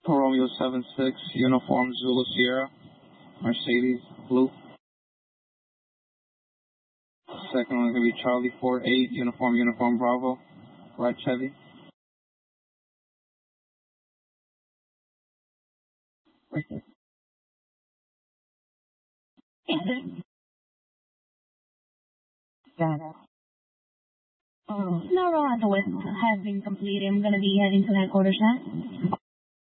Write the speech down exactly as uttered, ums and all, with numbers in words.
Romeo seven six, uniform Zulu Sierra, Mercedes, blue. Second one is going to be Charlie four eight, uniform, uniform Bravo, right Chevy. Got it. Oh, no, no, the west has been completed. I'm going to be heading to headquarters now.